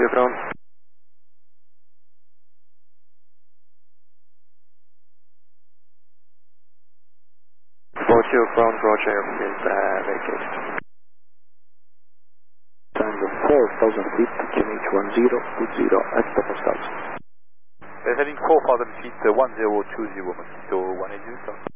40 ground. 40 ground, roger, airfield vacated. Tango 4,000 feet, QNH 1020 at Papa South. Heading 4,000 feet, 1020, mosquito 180.